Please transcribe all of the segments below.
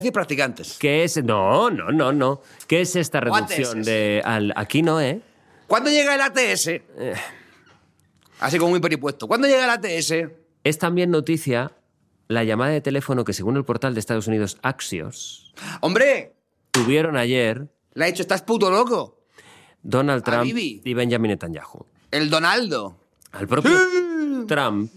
decir practicantes. ¿Qué es? No. ¿Qué es esta reducción de aquí no, eh? ¿Cuándo llega el ATS? Así como muy peripuesto. ¿Cuándo llega el ATS? Es también noticia la llamada de teléfono que, según el portal de Estados Unidos Axios, ¡Hombre! tuvieron ayer Le ha dicho, estás puto loco. Donald Trump Bibi. y Benjamin Netanyahu. El Donaldo. Al propio Trump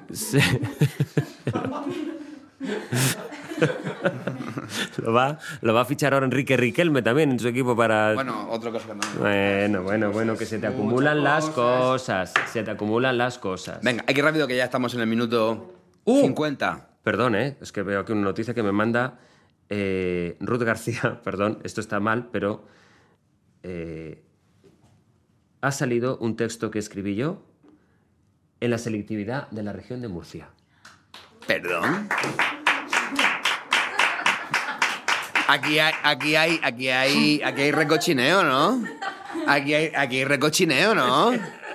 lo va a fichar ahora Enrique Riquelme también en su equipo para... Bueno, otro caso que no. Bueno, que se te acumulan las cosas. Se te acumulan las cosas. Venga, hay que ir rápido que ya estamos en el minuto 50. Perdón, es que veo aquí una noticia que me manda Ruth García. Perdón, esto está mal, pero ha salido un texto que escribí yo en la selectividad de la región de Murcia. ¿Perdón? Aquí hay recochineo, ¿no? Aquí hay recochineo, ¿no?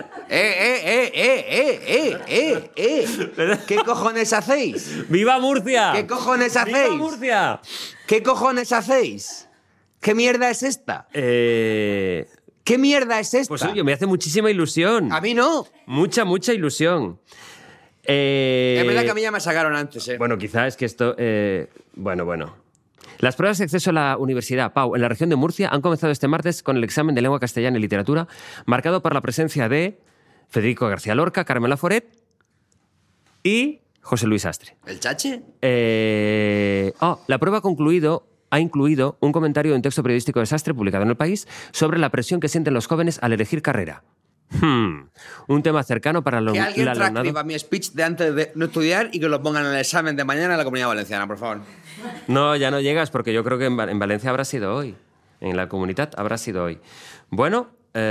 ¿Qué cojones hacéis? ¡Viva Murcia! ¿Qué cojones hacéis? ¡Viva Murcia! ¿Qué cojones hacéis? ¿Qué mierda es esta? ¿Qué mierda es esta? Pues oye, me hace muchísima ilusión. A mí no. Mucha ilusión. Es verdad que a mí ya me sacaron antes, ¿eh? Bueno, quizá es que esto... Bueno. Las pruebas de acceso a la Universidad Pau en la región de Murcia han comenzado este martes con el examen de lengua castellana y literatura, marcado por la presencia de Federico García Lorca, Carmela Foret y José Luis Astre. ¿El chache? La prueba ha incluido un comentario de un texto periodístico de Sastre publicado en El País sobre la presión que sienten los jóvenes al elegir carrera. Un tema cercano para que alguien transcriba mi speech de antes de no estudiar y que lo pongan en el examen de mañana en la Comunidad Valenciana, por favor. No, ya no llegas porque yo creo que en Valencia habrá sido hoy. En la comunidad habrá sido hoy. Bueno.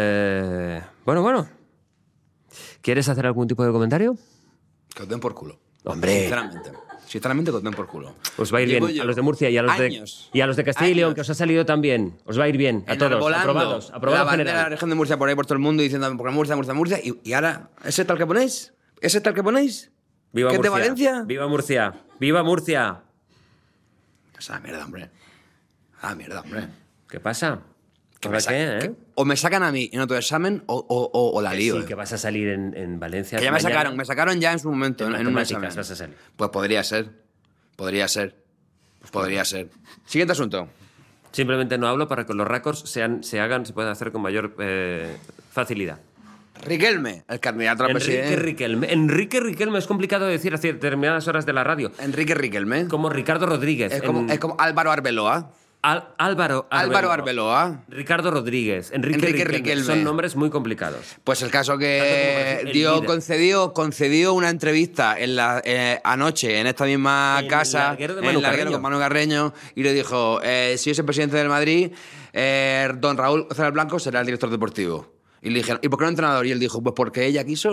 ¿Quieres hacer algún tipo de comentario? Que os den por culo. ¡Hombre! Sinceramente que os den por culo. Os va a ir bien a los de Murcia y a los de Castilla y León, que os ha salido también. Os va a ir bien a todos. Aprobados la bandera de la región de Murcia por ahí por todo el mundo diciendo porque Murcia. Y ahora, ¿ese tal que ponéis? ¡Viva ¿Que Murcia! es de Valencia? ¡Viva Murcia! ¡Viva Murcia! Esa mierda, hombre. ¿Qué pasa? Que o me sacan a mí en otro examen o la lío. Sí, que vas a salir en Valencia. Que ya me sacaron ya en su momento, en un examen. Vas a salir. Pues podría ser. Siguiente asunto. Simplemente no hablo para que los récords se puedan hacer con mayor facilidad. Riquelme, el candidato a la presidencia. Enrique Riquelme es complicado de decir a determinadas horas de la radio. Enrique Riquelme. Como Ricardo Rodríguez. Es como Álvaro Arbeloa. Álvaro Arbeloa. Ricardo Rodríguez. Enrique Riquelme. Son nombres muy complicados. Pues el caso que concedió una entrevista anoche en esta misma casa, en el larguero con Manu Carreño, y le dijo, si es el presidente del Madrid, don Raúl Celar Blanco será el director deportivo. Y le dijeron, ¿y por qué no entrenador? Y él dijo, pues porque ella quiso.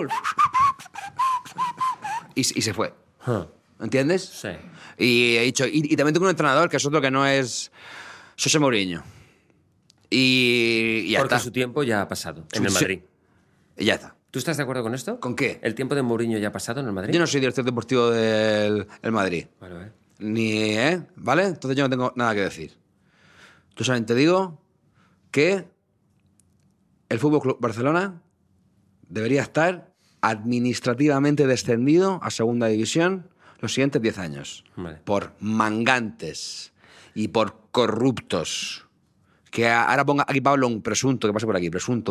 Y se fue. ¿Entiendes? Sí. Y he dicho, y también tengo un entrenador que es otro que no es José Mourinho. Y ya porque está. Su tiempo ya ha pasado en el Madrid. Y ya está. ¿Tú estás de acuerdo con esto? ¿Con qué? ¿El tiempo de Mourinho ya ha pasado en el Madrid? Yo no soy director deportivo del Madrid. Vale. ¿Vale? Entonces yo no tengo nada que decir. Yo solamente digo que el Fútbol Club Barcelona debería estar administrativamente descendido a segunda división los siguientes 10 años. Vale. Por mangantes y por corruptos. Que ahora ponga aquí Pablo un presunto que pase por aquí. Presunto.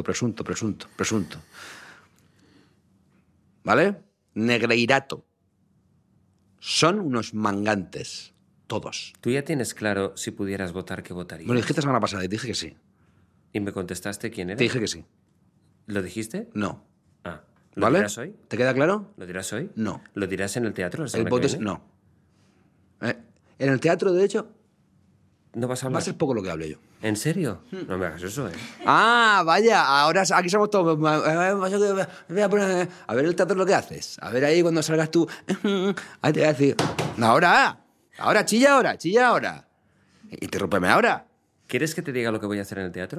¿Vale? Negreirato. Son unos mangantes. Todos. ¿Tú ya tienes claro si pudieras votar qué votarías? Me lo dijiste la semana pasada y te dije que sí. ¿Y me contestaste quién era? Te dije que sí. ¿Lo dijiste? No. ¿Lo dirás hoy? ¿Te queda claro? ¿Lo dirás hoy? No. ¿Lo dirás en el teatro? No. En el teatro, de hecho, ¿No vas a hablar? va a ser poco lo que hable yo. ¿En serio? No me hagas eso, Vaya, ahora aquí somos todos. Voy a poner, a ver el teatro lo que haces. A ver ahí cuando salgas tú. Ahí te voy a decir. Ahora, chilla ahora. Interrúmpeme ahora. ¿Quieres que te diga lo que voy a hacer en el teatro?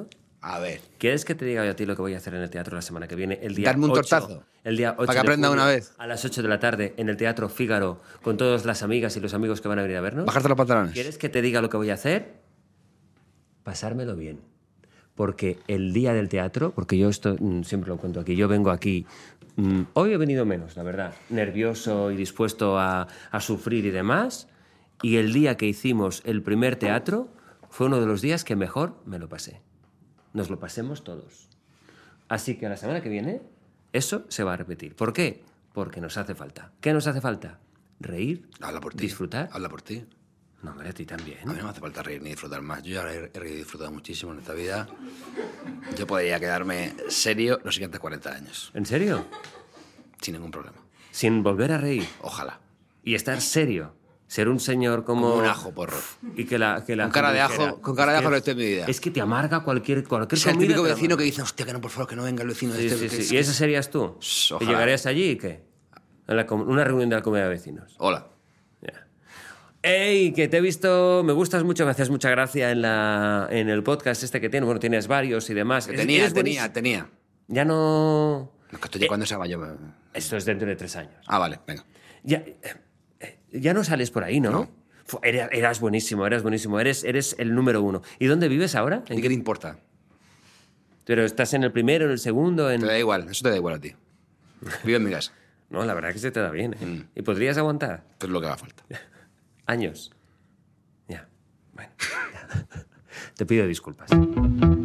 A ver. ¿Quieres que te diga yo a ti lo que voy a hacer en el teatro la semana que viene? El día Darme un 8, tortazo. El día 8 para que aprenda una vez. A las 8 de la tarde en el Teatro Fígaro con todas las amigas y los amigos que van a venir a vernos. Bajarte los pantalones. ¿Quieres que te diga lo que voy a hacer? Pasármelo bien. Porque el día del teatro, porque yo esto siempre lo cuento aquí, yo vengo aquí, hoy he venido menos, la verdad, nervioso y dispuesto a sufrir y demás, y el día que hicimos el primer teatro fue uno de los días que mejor me lo pasé. Nos lo pasemos todos. Así que la semana que viene eso se va a repetir. ¿Por qué? Porque nos hace falta. ¿Qué nos hace falta? Reír, Habla por ti. Disfrutar. Habla por ti. No, hombre, a ti también. A mí no me hace falta reír ni disfrutar más. Yo ya he reído y disfrutado muchísimo en esta vida. Yo podría quedarme serio los siguientes 40 años. ¿En serio? Sin ningún problema. Sin volver a reír. Ojalá. Y estar serio. Ser un señor como un ajo, porro. Y que la con cara de ajo, con cara de ajo lo estoy en mi vida. Es que te amarga cualquier es el típico vecino que dice, hostia, que no, por favor, que no venga el vecino. Sí, este, sí, sí. ¿Y ese serías tú? ¿Y llegarías allí y qué? A una reunión de la comunidad de vecinos. Hola. Yeah. ¡Ey! Que te he visto, me gustas mucho, me haces mucha gracia en el podcast este que tienes. Bueno, tienes varios y demás. Tenía. Ya no... Es que estoy llegando a esa valla. Esto es dentro de 3 años. Ah, vale, venga. Ya no sales por ahí, ¿no? No. Eras buenísimo. Eres el número 1. ¿Y dónde vives ahora? ¿Y qué te importa? Pero estás en el primero, en el segundo, Te da igual, eso te da igual a ti. Vivo en mi casa. No, la verdad que se te da bien, ¿eh? ¿Y podrías aguantar? Es lo que haga falta. Años. Ya. Bueno. Te pido disculpas.